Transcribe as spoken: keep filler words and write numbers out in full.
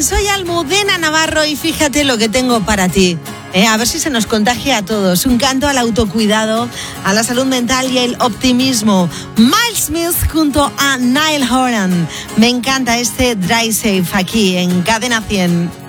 Soy Almudena Navarro y fíjate lo que tengo para ti. Eh, a ver si se nos contagia a todos. Un canto al autocuidado, a la salud mental y el optimismo. Miles Smith junto a Niall Horan. Me encanta este Dry Safe aquí en Cadena cien.